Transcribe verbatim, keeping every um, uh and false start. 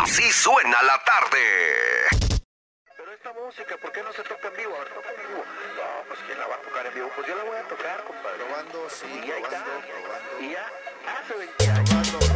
Así suena la tarde. Pero esta música, ¿por qué no se toca en vivo? A ver, toca en vivo. No, pues ¿quién la va a tocar en vivo? Pues yo la voy a tocar, compadre. Probando, sí, Y ahí probando, está. probando. Y ya hace veinte años. Probando,